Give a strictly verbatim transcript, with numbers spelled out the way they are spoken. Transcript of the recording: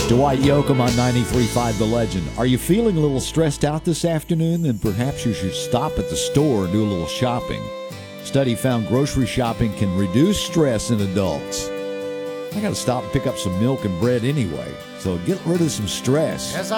Dwight Yoakam on ninety-three point five The Legend. Are you feeling a little stressed out this afternoon? Then perhaps you should stop at the store and do a little shopping. Study found grocery shopping can reduce stress in adults. I got to stop and pick up some milk and bread anyway, so get rid of some stress. Yes, I